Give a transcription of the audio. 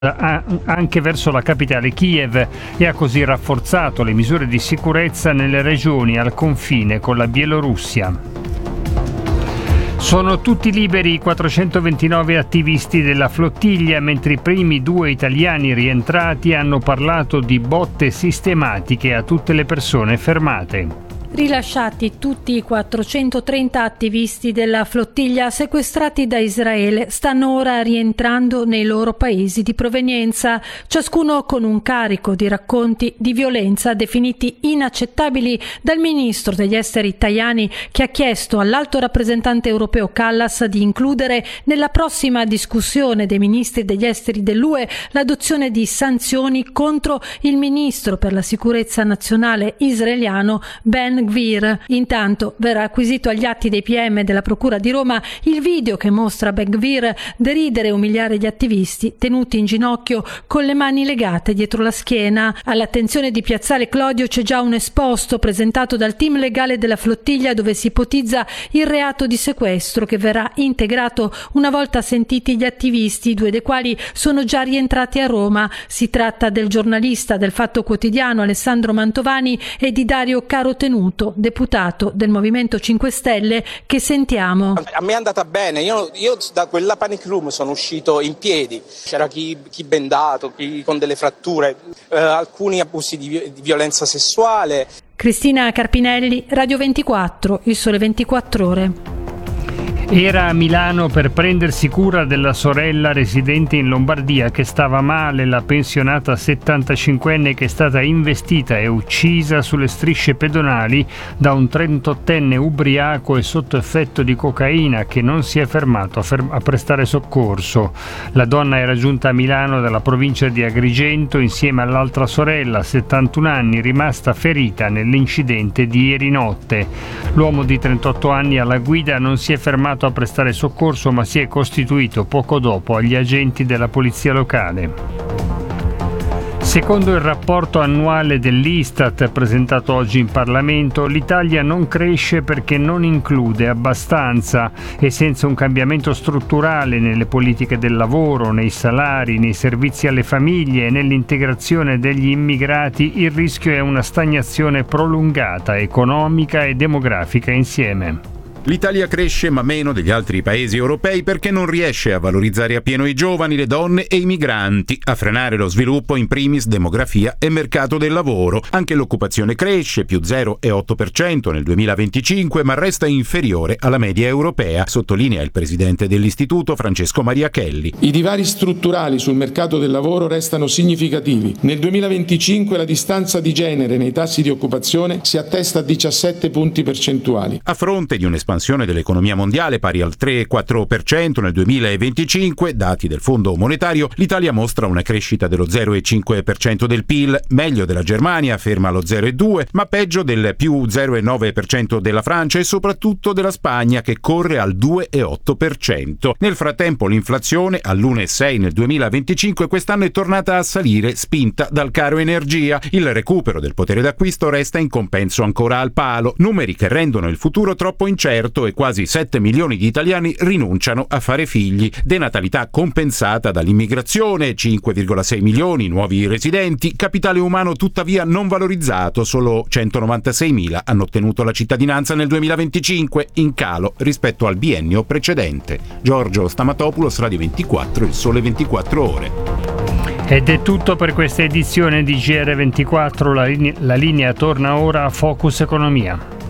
anche verso la capitale Kiev e ha così rafforzato le misure di sicurezza nelle regioni al confine con la Bielorussia. Sono tutti liberi i 429 attivisti della flottiglia, mentre i primi 2 italiani rientrati hanno parlato di botte sistematiche a tutte le persone fermate. Rilasciati tutti i 430 attivisti della flottiglia sequestrati da Israele stanno ora rientrando nei loro paesi di provenienza, ciascuno con un carico di racconti di violenza definiti inaccettabili dal ministro degli esteri Tajani, che ha chiesto all'alto rappresentante europeo Kallas di includere nella prossima discussione dei ministri degli esteri dell'UE l'adozione di sanzioni contro il ministro per la sicurezza nazionale israeliano Ben Gvir. Intanto verrà acquisito agli atti dei PM della Procura di Roma il video che mostra Ben Gvir deridere e umiliare gli attivisti tenuti in ginocchio con le mani legate dietro la schiena. All'attenzione di Piazzale Clodio c'è già un esposto presentato dal team legale della flottiglia dove si ipotizza il reato di sequestro che verrà integrato una volta sentiti gli attivisti, 2 dei quali sono già rientrati a Roma. Si tratta del giornalista del Fatto Quotidiano Alessandro Mantovani e di Dario Carotenuto, deputato del Movimento 5 Stelle, che sentiamo. A me è andata bene, io da quella panic room sono uscito in piedi, c'era chi bendato, chi con delle fratture, alcuni abusi di violenza sessuale. Cristina Carpinelli, Radio 24, Il Sole 24 Ore. Era a Milano per prendersi cura della sorella residente in Lombardia che stava male, la pensionata 75enne che è stata investita e uccisa sulle strisce pedonali da un 38enne ubriaco e sotto effetto di cocaina che non si è fermato a prestare soccorso. La donna era giunta a Milano dalla provincia di Agrigento insieme all'altra sorella, 71 anni, rimasta ferita nell'incidente di ieri notte. L'uomo di 38 anni alla guida non si è fermato a prestare soccorso, ma si è costituito poco dopo agli agenti della polizia locale. Secondo il rapporto annuale dell'Istat presentato oggi in Parlamento, l'Italia non cresce perché non include abbastanza e senza un cambiamento strutturale nelle politiche del lavoro, nei salari, nei servizi alle famiglie e nell'integrazione degli immigrati, il rischio è una stagnazione prolungata, economica e demografica insieme. L'Italia cresce ma meno degli altri paesi europei perché non riesce a valorizzare appieno i giovani, le donne e i migranti, a frenare lo sviluppo in primis demografia e mercato del lavoro. Anche l'occupazione cresce, più 0,8% nel 2025, ma resta inferiore alla media europea, sottolinea il presidente dell'istituto Francesco Mariachelli. I divari strutturali sul mercato del lavoro restano significativi. Nel 2025 la distanza di genere nei tassi di occupazione si attesta a 17 punti percentuali. A fronte di un'espansione dell'economia mondiale pari al 3,4% nel 2025, dati del Fondo Monetario, l'Italia mostra una crescita dello 0,5% del PIL, meglio della Germania, ferma allo 0,2%, ma peggio del più 0,9% della Francia e soprattutto della Spagna, che corre al 2,8%. Nel frattempo l'inflazione, all'1,6% nel 2025, quest'anno è tornata a salire, spinta dal caro energia. Il recupero del potere d'acquisto resta in compenso ancora al palo, numeri che rendono il futuro troppo incerto e quasi 7 milioni di italiani rinunciano a fare figli. Denatalità compensata dall'immigrazione, 5,6 milioni nuovi residenti, capitale umano tuttavia non valorizzato, solo 196.000 hanno ottenuto la cittadinanza nel 2025, in calo rispetto al biennio precedente. Giorgio Stamatopoulos, Radio 24, Il Sole 24 Ore. Ed è tutto per questa edizione di GR24, la linea torna ora a Focus Economia.